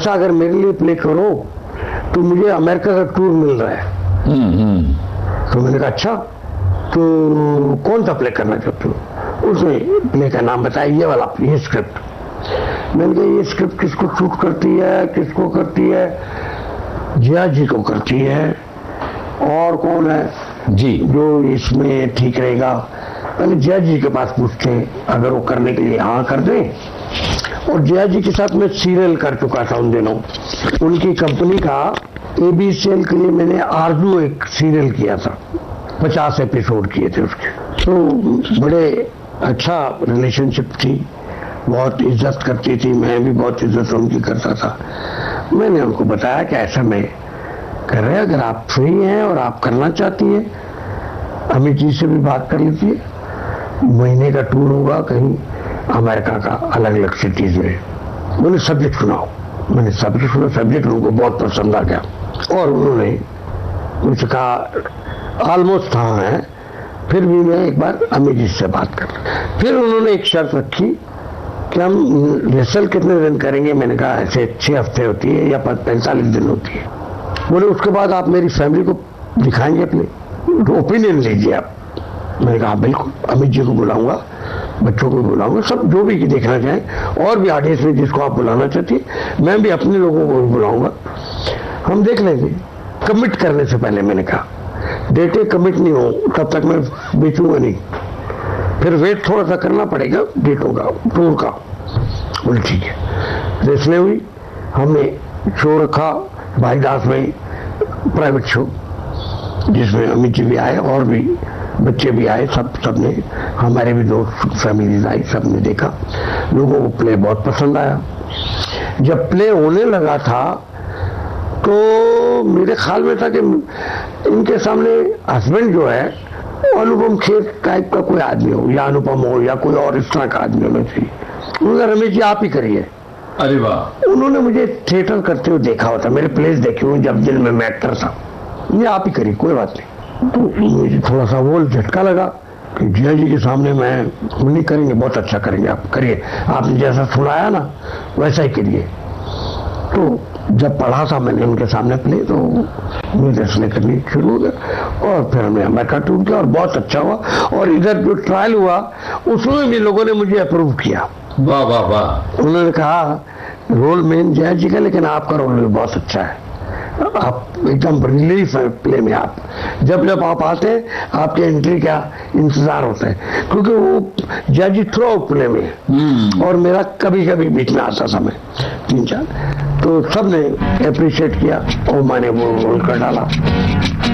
अच्छा अगर मेरे लिए प्ले करो तो मुझे अमेरिका का टूर मिल रहा है। तो मैंने कहा अच्छा, तो कौन सा प्ले करना चाहते हो? उसने प्ले का नाम बताया, ये वाला, ये स्क्रिप्ट। मैंने कहा ये स्क्रिप्ट किसको शूट करती है, किसको करती है? जया जी को करती है। और कौन है जी जो इसमें ठीक रहेगा? मैंने जया जी के पास पूछते, अगर वो करने के लिए हाँ कर दें। और जया जी के साथ मैं सीरियल कर चुका था उन दिनों। उनकी कंपनी का एबीसीएल के लिए मैंने आरजू एक सीरियल किया था, 50 एपिसोड किए थे उसके। तो बड़े अच्छा रिलेशनशिप थी, बहुत इज्जत करती थी, मैं भी बहुत इज्जत उनकी करता था। मैंने उनको बताया कि ऐसा मैं कर रहे, अगर आप फ्री हैं और आप करना चाहती हैं, अमित जी से भी बात कर लीजिए, महीने का टूर होगा कहीं अमेरिका का, अलग अलग सिटीज में। मैंने सब्जेक्ट सुनाओ, मैंने सब्जेक्ट सुना, सब्जेक्ट उनको बहुत पसंद आ गया और उन्होंने मुझसे कहा ऑलमोस्ट हाँ है, फिर भी मैं एक बार अमित जी से बात कर। फिर उन्होंने एक शर्त रखी कि हम रिहर्सल कितने दिन करेंगे? मैंने कहा ऐसे 6 हफ्ते होती है या 45 दिन होती है। बोले उसके बाद आप मेरी फैमिली को दिखाएंगे अपने, तो ओपिनियन लीजिए आप। मैंने कहा बिल्कुल, अमित जी को बुलाऊंगा, बच्चों को बुलाऊंगा, सब जो भी देखना चाहें, और भी आर्टिस्ट में जिसको आप बुलाना चाहती है, मैं भी अपने लोगों को भी बुलाऊंगा, हम देख लेंगे। कमिट करने से पहले मैंने कहा डेटे कमिट नहीं हो तब तक मैं बेचूंगा नहीं, फिर वेट थोड़ा सा करना पड़ेगा डेटों का, टूर का। बोले ठीक है। इसलिए हुई, हमने शो रखा भाई दास में, प्राइवेट शो, जिसमें अमित जी भी आए और भी बच्चे भी आए, सबने, हमारे भी दोस्त फैमिलीज आई, सबने देखा। लोगों को प्ले बहुत पसंद आया। जब प्ले होने लगा था तो मेरे ख्याल में था कि इनके सामने हस्बैंड जो है अनुपम खेर टाइप का कोई आदमी हो, या अनुपम हो, या कोई और इस तरह का आदमी होना चाहिए। उन्होंने रमेश जी आप ही करिए। अरे वाह। उन्होंने मुझे थिएटर करते हुए देखा होता, मेरे प्लेस देखे हुए जब दिल में मैं एक्टर था, ये आप ही करिए, कोई बात नहीं। तो मुझे थोड़ा सा वो झटका लगा कि जया जी के सामने मैं नहीं करेंगे, बहुत अच्छा करेंगे, आप करिए, आपने जैसा सुनाया ना वैसा ही करिए। तो जब पढ़ा था मैंने उनके सामने प्ले, तो मुझे इसने करनी शुरू हो गया और फिर हमने अमेरिका टूर किया और बहुत अच्छा हुआ। और इधर जो ट्रायल हुआ उसमें भी लोगों ने मुझे अप्रूव किया। वाह वाह वाह। उन्होंने कहा रोल मेन जया जी का, लेकिन आपका रोल भी बहुत अच्छा है, आप एकदम रिलीफ है प्ले में। आप जब आप आते हैं आपके एंट्री का इंतजार होता है, क्योंकि वो जया जी थ्रू आउट प्ले में और मेरा कभी कभी बीच में आता था, मैं 3-4, तो सबने अप्रिशिएट किया और मैंने वो रोल कर डाला।